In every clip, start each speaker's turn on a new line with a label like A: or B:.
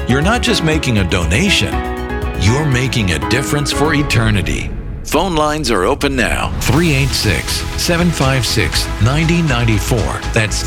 A: You're not just making a donation, you're making a difference for eternity. Phone lines are open now. 386-756-9094. That's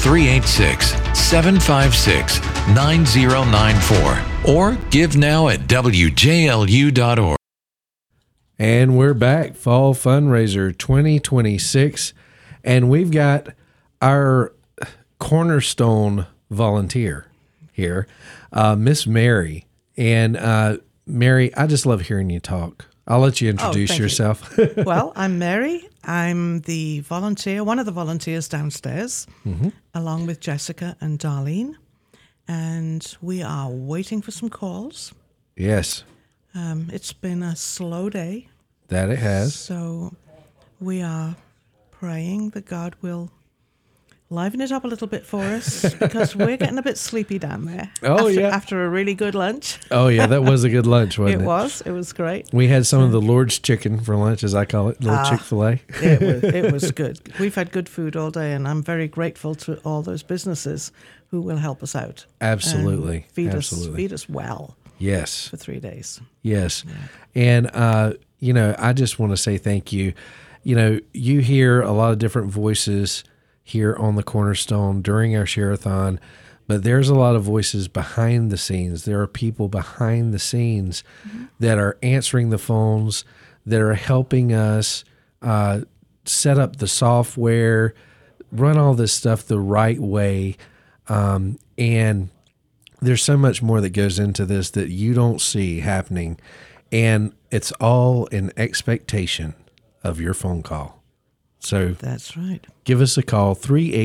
A: 386-756-9094. Or give now at WJLU.org.
B: And we're back, Fall Fundraiser 2026. And we've got our cornerstone volunteer here, Miss Mary. And Mary, I just love hearing you talk. I'll let you introduce yourself.
C: Well, I'm Mary. I'm the volunteer, one of the volunteers downstairs, along with Jessica and Darlene. And we are waiting for some calls.
B: Yes.
C: It's been a slow day.
B: That it has.
C: So we are praying that God will liven it up a little bit for us because we're getting a bit sleepy down there. After a really good lunch.
B: Oh, yeah, that was a good lunch, wasn't it?
C: It was great.
B: We had some of the Lord's chicken for lunch, as I call it, little Chick-fil-A.
C: It was good. We've had good food all day, and I'm very grateful to all those businesses who will help us out.
B: Absolutely.
C: Feed us well.
B: Yes.
C: For 3 days.
B: Yes. Yeah. And, I just want to say thank you. You hear a lot of different voices here on the Cornerstone during our share-a-thon, but there's a lot of voices behind the scenes. There are people behind the scenes that are answering the phones, that are helping us set up the software, run all this stuff the right way. And there's so much more that goes into this that you don't see happening. And it's all in expectation of your phone call. So
C: that's right.
B: Give us a call,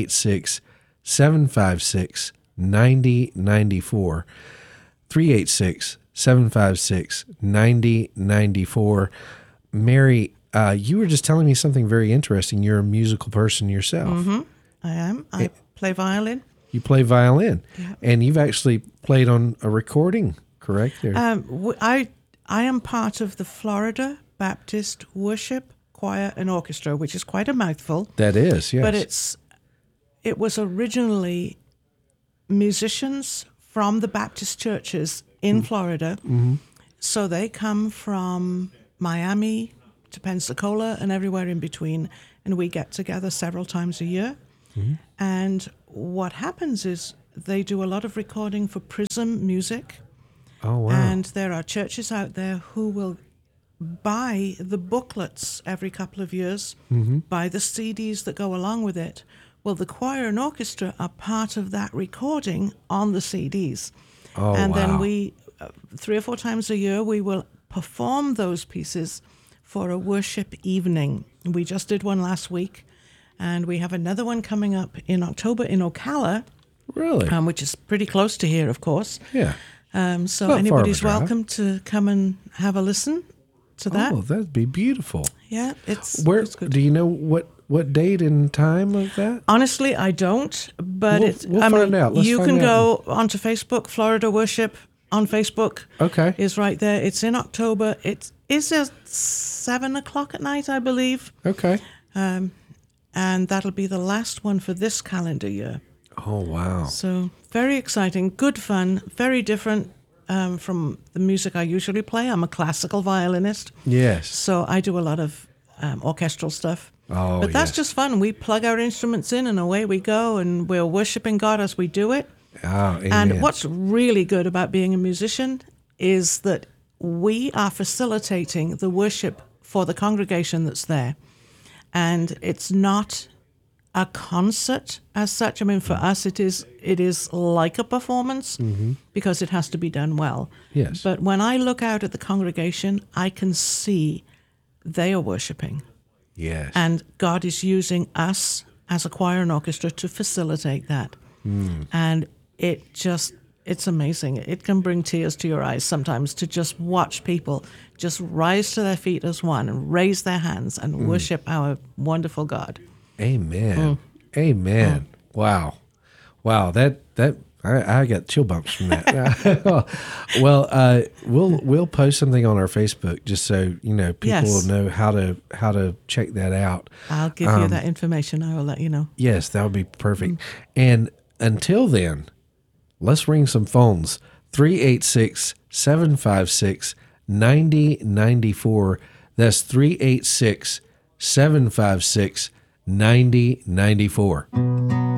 B: 386-756-9094. 386-756-9094. Mary, you were just telling me something very interesting. You're a musical person yourself.
C: I am. I play violin.
B: You play violin.
C: Yeah.
B: And you've actually played on a recording, correct?
C: I am part of the Florida Baptist Worship Choir and Orchestra, which is quite a mouthful.
B: That is, yes.
C: But it was originally musicians from the Baptist churches in Florida. So they come from Miami to Pensacola and everywhere in between, and we get together several times a year. And what happens is they do a lot of recording for Prism Music.
B: Oh, wow.
C: And there are churches out there who will buy the booklets every couple of years, buy the CDs that go along with it. Well, the choir and orchestra are part of that recording on the CDs.
B: Oh,
C: and
B: wow.
C: then we, 3 or 4 times a year, we will perform those pieces for a worship evening. We just did one last week, and we have another one coming up in October in Ocala.
B: Really?
C: Which is pretty close to here, of course.
B: Yeah.
C: So anybody's welcome to come and have a listen to that.
B: Oh, that'd be beautiful.
C: Yeah, it's
B: good. Do you know what date and time of that?
C: Honestly, I don't, but
B: we'll find out.
C: You can go onto Facebook. Florida Worship on Facebook is right there. It's in October. It is at 7:00 at night, I believe.
B: Okay.
C: And that'll be the last one for this calendar year.
B: Oh, wow.
C: So very exciting, good fun, very different from the music I usually play. I'm a classical violinist.
B: Yes.
C: So I do a lot of orchestral stuff.
B: Oh,
C: but that's just fun. We plug our instruments in and away we go, and we're worshiping God as we do it.
B: Oh, amen.
C: And what's really good about being a musician is that we are facilitating the worship for the congregation that's there. And it's not a concert as such. I mean, for us, it is like a performance because it has to be done well.
B: Yes.
C: But when I look out at the congregation, I can see they are worshiping.
B: Yes.
C: And God is using us as a choir and orchestra to facilitate that. And it's amazing. It can bring tears to your eyes sometimes to just watch people just rise to their feet as one and raise their hands and worship our wonderful God.
B: Amen. Amen. Wow. That I got chill bumps from that. Well, we'll post something on our Facebook just so people will know how to check that out.
C: I'll give you that information. I will let you know.
B: Yes, that would be perfect. And until then, let's ring some phones. 386-756-9094. That's 386-756-9094.